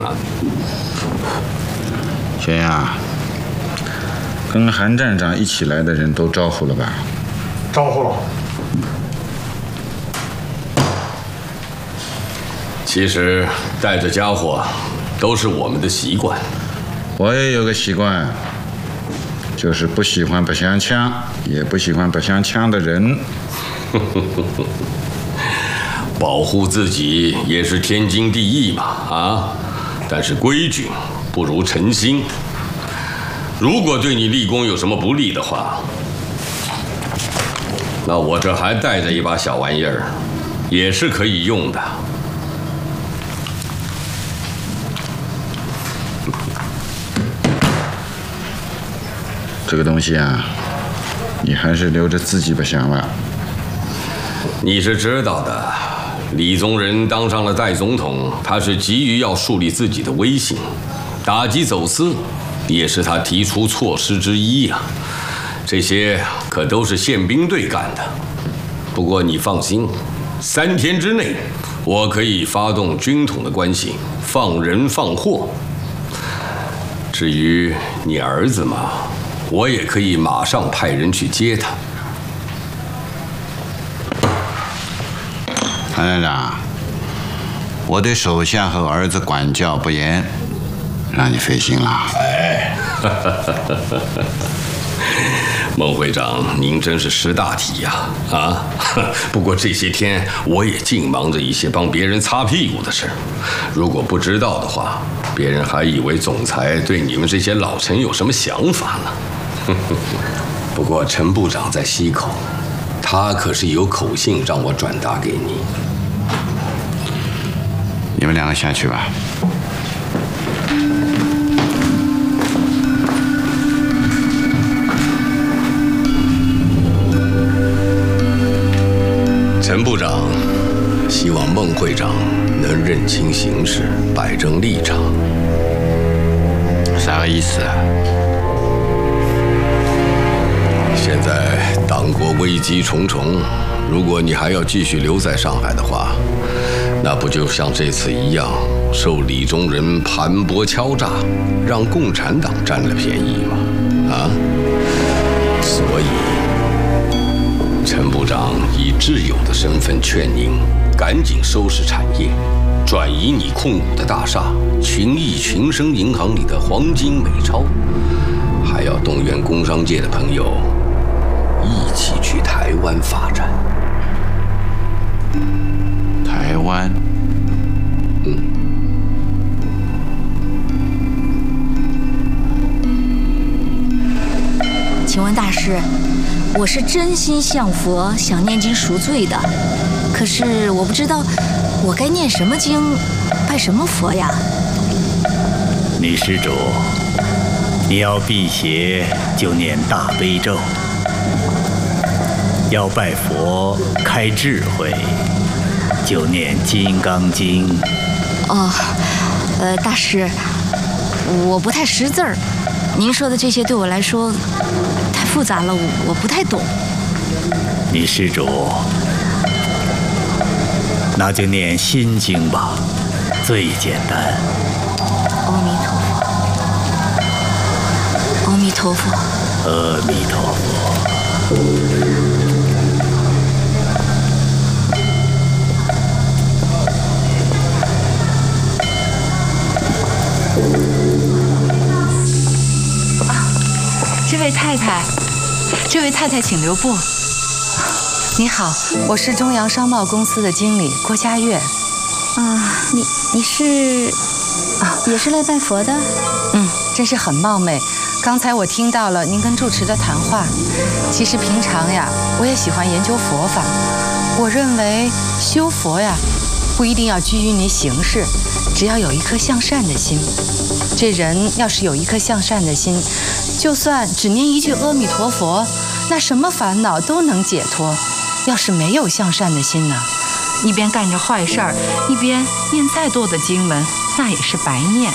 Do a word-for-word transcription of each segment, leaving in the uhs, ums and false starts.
啊， 小杨，跟韩站长一起来的人都招呼了吧？ 招呼了。 其实带着家伙都是我们的习惯。 我也有个习惯，就是不喜欢不相枪，也不喜欢不相枪的人。 保护自己也是天经地义嘛，啊！但是规矩不如诚心。如果对你立功有什么不利的话，那我这还带着一把小玩意儿，也是可以用的。 这个东西啊，你还是留着自己吧，想吧。 你是知道的，李宗仁当上了代总统，他是急于要树立自己的威信，打击走私也是他提出措施之一呀。这些可都是宪兵队干的。不过你放心，三天之内，我可以发动军统的关系，放人放货。至于你儿子嘛，我也可以马上派人去接他。 韩站长，我对手下和儿子管教不严，让你费心了。 哎，孟会长，您真是识大体呀！啊，不过这些天我也净忙着一些帮别人擦屁股的事，如果不知道的话，别人还以为总裁对你们这些老臣有什么想法呢。不过陈部长在西口，他可是有口信让我转达给你。 你们两个下去吧。 陈部长希望孟会长能认清形势，摆正立场。 啥个意思啊？ 现在党国危机重重，如果你还要继续留在上海的话，那不就像这次一样，受李宗仁盘剥敲诈，让共产党占了便宜吗？啊！所以，陈部长以挚友的身份劝您，赶紧收拾产业，转移你控股的大厦群益群生银行里的黄金美钞，还要动员工商界的朋友一起去台湾发展。 台湾？ 嗯。 请问大师，我是真心向佛，想念经赎罪的，可是我不知道我该念什么经，拜什么佛呀？ 女施主，你要辟邪就念大悲咒，要拜佛开智慧就念金刚经。 哦，呃，大师，我不太识字儿，您说的这些对我来说太复杂了，我我不太懂。 女施主，那就念心经吧，最简单。 阿弥陀佛，阿弥陀佛， 阿弥陀佛。 这位太太，这位太太，请留步。你好，我是中洋商贸公司的经理郭佳悦。 啊，你你是啊，也是来拜佛的？ 嗯，真是很冒昧。刚才我听到了您跟住持的谈话。其实平常呀，我也喜欢研究佛法。我认为修佛呀，不一定要拘于于形式，只要有一颗向善的心。这人要是有一颗向善的心，就算只念一句阿弥陀佛，那什么烦恼都能解脱。要是没有向善的心呢，一边干着坏事儿，一边念再多的经文，那也是白念。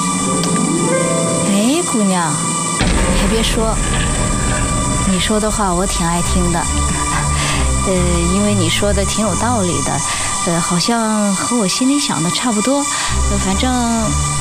哎，姑娘，还别说，你说的话我挺爱听的。呃，因为你说的挺有道理的，呃，好像和我心里想的差不多。呃，反正